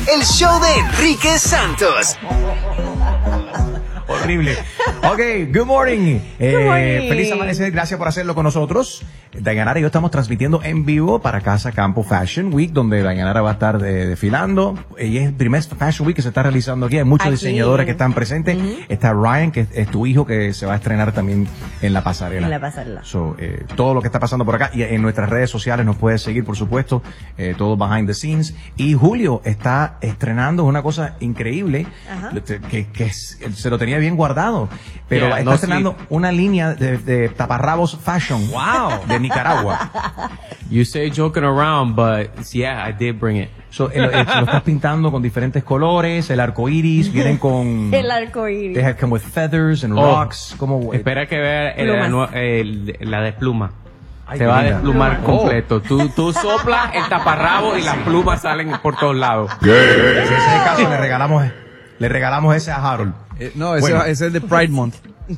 el show de Enrique Santos. Horrible. Ok, good morning. Feliz amanecer, gracias por hacerlo con nosotros. Dayanara y yo estamos transmitiendo en vivo para Casa Campo Fashion Week, donde Dayanara va a estar desfilando. Y es el primer Fashion Week que se está realizando aquí. Hay muchos diseñadores que están presentes. Está Ryan, que es tu hijo, que se va a estrenar también en la pasarela. En la pasarela. Todo lo que está pasando por acá. Y en nuestras redes sociales nos puedes seguir, por supuesto, todo behind the scenes. Y Julio está estrenando una cosa increíble, que se lo tenía bien guardado. Pero está estrenando una línea de taparrabos fashion. Wow. De Nicaragua. You say joking around, but yeah, I did bring it. Lo estás pintando con diferentes colores, el arco iris, vienen con... El arco iris. They have come with feathers and rocks. Espera que vea la de pluma. Ay, se va a linda. desplumar completo. Tú soplas el taparrabo y las plumas salen por todos lados. Si ese es el caso, le regalamos ese a Harold. No, ese es de Pride Month.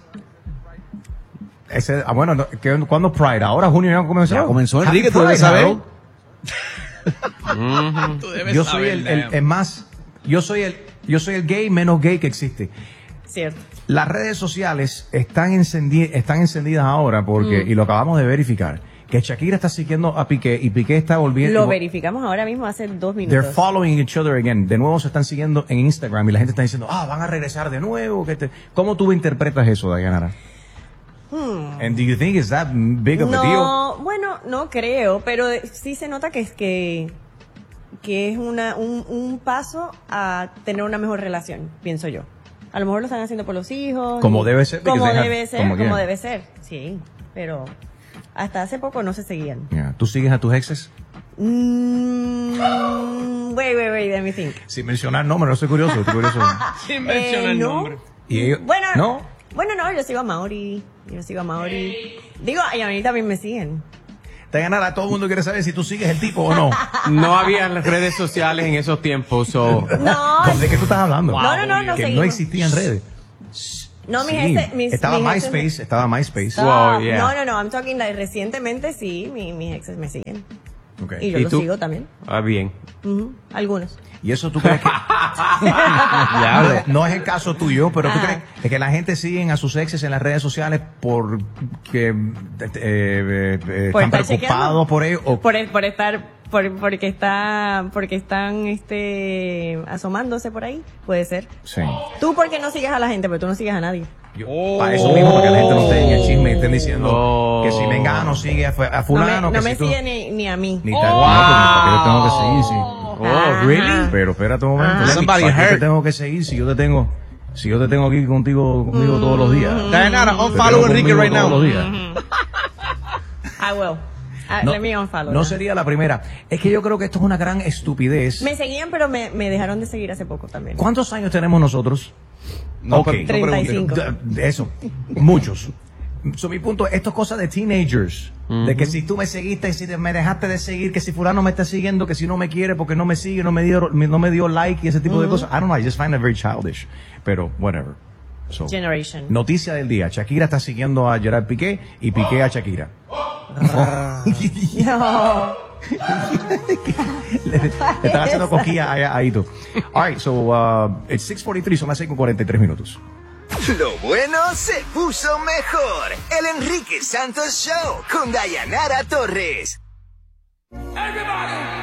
¿Cuándo Pride? Ahora junio ya comenzó. Ya comenzó, Happy Enrique, tú Pride, debes saber. Harold. Yo soy yo soy el gay menos gay que existe. Cierto. Las redes sociales están encendidas ahora porque, y lo acabamos de verificar, que Shakira está siguiendo a Piqué y Piqué está volviendo. Lo verificamos ahora mismo hace 2 minutos. They're following each other again. De nuevo se están siguiendo en Instagram y la gente está diciendo, van a regresar de nuevo. ¿Cómo tú interpretas eso, Dayanara? And do you think is that big of a deal? No, bueno, no creo, pero sí se nota que es un paso a tener una mejor relación, pienso yo. A lo mejor lo están haciendo por los hijos. Como debe ser. Como debe ser, sí. Pero hasta hace poco no se seguían. Yeah. ¿Tú sigues a tus exes? Wait, let me think. Sin mencionar nombres, no soy curioso. Sin mencionar el nombre. ¿Y ellos? Bueno, no, yo sigo a Mauri. Digo, y a mí también me siguen. Dayanara, todo el mundo quiere saber si tú sigues el tipo o no. No había redes sociales en esos tiempos. No. ¿De qué tú estás hablando? No Que seguimos. no existían redes. No, Estaba MySpace. No, yeah. no, I'm talking recientemente sí, mis exes me siguen. Okay. Y yo los sigo también. Bien. Algunos. ¿Y eso tú crees que...? No es el caso tuyo, pero tú crees que la gente sigue a sus exes en las redes sociales porque están preocupados por ello? Porque están asomándose por ahí, puede ser. Sí. Tú porque no sigues a la gente, pero tú no sigues a nadie. Para eso mismo, para que la gente no esté en el chisme y estén diciendo que si Mengano sigue a fulano. No me sigue ni a mí. Ni tal porque yo tengo que seguir, sí. ¿Really? Pero espérate un momento. Somebody ¿Para qué te hurt. tengo que seguir si yo te tengo aquí conmigo todos los días? Dayanara, unfollow Enrique right now. Todos los días. I will. Let me unfollow. No sería la primera. Es que yo creo que esto es una gran estupidez. Me seguían, pero me dejaron de seguir hace poco también. ¿Cuántos años tenemos nosotros? No, Okay. 35. Eso, muchos. Mi punto, esto es cosa de teenagers. De que si tú me seguiste, si me dejaste de seguir, que si fulano me está siguiendo, que si no me quiere porque no me sigue, no me dio like y ese tipo de cosas. I don't know, I just find it very childish. Pero, whatever. So, Generation. noticia del día. Shakira está siguiendo a Gerard Piqué y Piqué a Shakira. No. Le están haciendo cosquillas ahí tú. All right, so it's 6:43, son las 6:43 minutos. Lo bueno se puso mejor. El Enrique Santos Show con Dayanara Torres. Everybody.